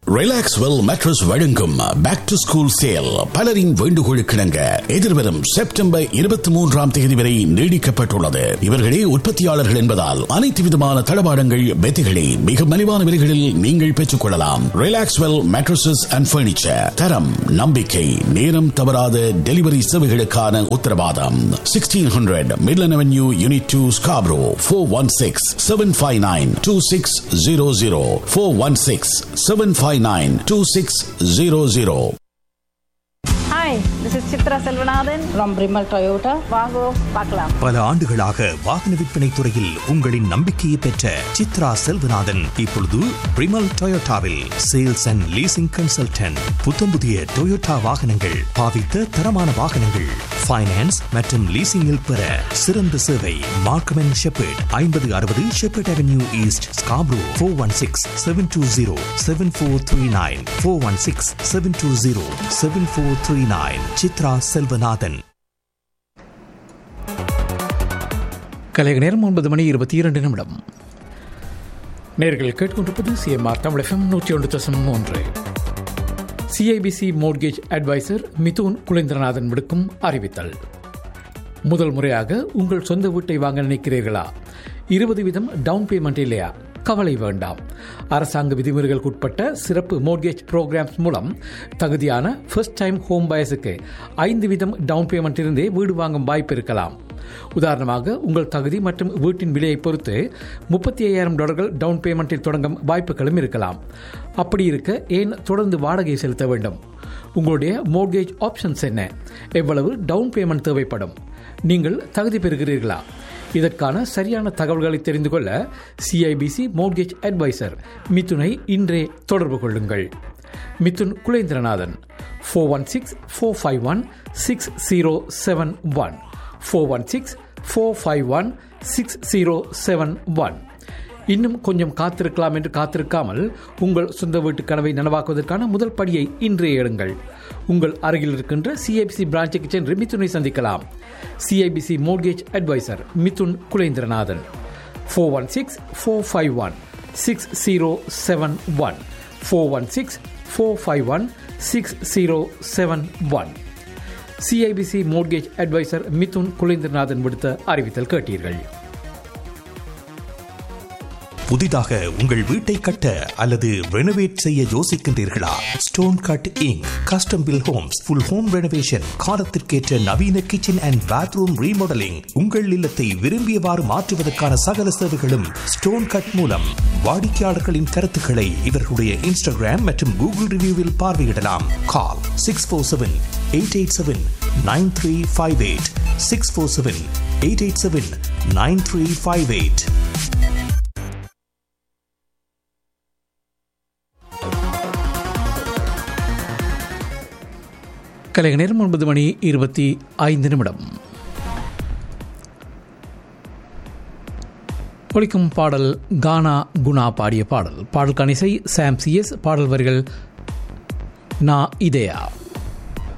Relaxwell mattress வழங்கும் back to school sale பலரின் வேண்டுகோளுக்கிணங்க எதிர்வரும் செப்டம்பர் 23ஆம் தேதி வரை நீடிக்கப்பட்டுள்ளது. இவர்களே உற்பத்தியாளர்கள் என்பதால் அனைத்து விதமான தளபாடங்கள் மெத்தைகளை மிக மலிவான விலைகளில் நீங்கள் பெற்றுக் கொள்ளலாம். ரிலாக்ஸ்வெல் மேட்ரஸஸ் அண்ட் பர்னிச்சர், தரம், நம்பிக்கை, நேரம் தவறாத டெலிவரி சேவைகளுக்கான உத்தரவாதம். 1600 Midland Avenue, Unit 2, Scarborough. 416-759-2600. 416-759-2600. Hi, this is Chitra Selvanathan from Brimal Toyota. வாங்கோ பார்க்கலாம். பல ஆண்டுகளாக வாகன விற்பனை துறையில் உங்களின் நம்பிக்கையை பெற்ற சித்ரா செல்வநாதன் இப்பொழுது பிரிமல் டொயோட்டாவில் சேல்ஸ் அண்ட் லீசிங் கன்சல்டன்ட். புத்தம் புதிய டொயோட்டா வாகனங்கள், பாவித்த தரமான வாகனங்கள், ஃபைனான்ஸ் மற்றும் லீசிங்கில் பெற சிறந்த சேவை. Markham and shepherd, 5060 shepherd avenue east, Scarborough. 416-720-7439. 416-720-7439. Chitra Selvanathan. கலைக நேரம் 9:22. நேர்கள் கேட்டுக்கொண்டிருப்பது CMR Tamil FM 101.3. CIBC mortgage advisor Mithun Kulendranathan விடுக்கும் அறிவித்தல். முதல் முறையாக உங்கள் சொந்த வீட்டை வாங்க நினைக்கிறீர்களா? 20% டவுன் பேமெண்ட் இல்லையா? கவலை வேண்டாம். அரசாங்க விதிமுறைகளுக்கு உட்பட்ட சிறப்பு மோர்கேஜ் புரோகிராம்ஸ் மூலம் தகுதியான first time home பயர்ஸுக்கு 5% down payment இருந்தே வீடு வாங்கும் வாய்ப்பு இருக்கலாம். உதாரணமாக, உங்கள் தகுதி மற்றும் வீட்டின் விலையை பொறுத்து $35,000 டவுன் பேமெண்டில் தொடங்கும் வாய்ப்புகளும் இருக்கலாம். அப்படி இருக்க ஏன் தொடர்ந்து வாடகை செலுத்த வேண்டும்? உங்களுடைய மோர்கேஜ் ஆப்ஷன்ஸ் என்ன? எவ்வளவு டவுன் பேமெண்ட் தேவைப்படும்? நீங்கள் தகுதி பெறுகிறீர்களா? இதற்கான சரியான தகவல்களை தெரிந்து கொள்ள சிஐபிசி மோர்கேஜ் அட்வைசர் மிதுனை இன்றே தொடர்பு கொள்ளுங்கள். மிதுன் குலேந்திரநாதன். 416-451-6071. 416-451-6071. இன்னும் கொஞ்சம் காத்திருக்கலாம் என்று காத்திருக்காமல் உங்கள் சொந்த வீட்டு கனவை நனவாக்குவதற்கான முதல் படியை இன்றே எடுங்கள். உங்கள் அருகில் இருக்கின்ற சிஐபிசி பிரான்ச்சுக்கு சென்று மிதுனை சந்திக்கலாம். CIBC mortgage advisor Mithun Kulendranathan. 416-451-6071. 416-451-6071. CIBC mortgage advisor Mithun Kulendranathan விடுத்த அறிவித்தல் கேட்டீர்கள். புதிதாக உங்கள் வீட்டை கட்ட அல்லது ரெனோவேட் செய்ய யோசிக்கின்றீர்களா? Stone cut ink custom bill Holmes, full home renovation, காலத்திற்கேற்ற நவீன கிச்சன் அண்ட் பாத்ரூம் ரீமாடலிங், உங்கள் இல்லத்தை விரும்பியவாறு மாற்றுவதற்கான சகல சேவைகளும் ஸ்டோன் கட் மூலம். வாடிக்கையாளர்களின் கருத்துக்களை இவர்களுடைய இன்ஸ்டாகிராம் மற்றும் கூகுள் ரிவ்யூவில் பார்வையிடலாம். கால் 647-887-9358. 647-887-9358. கலைக நேரம் 9:25. ஒலிக்கும் பாடல் கானா குணா பாடிய பாடல். பாடலுக்கான இசை சாம் CS. பாடல் வரிகள் நா இதயா.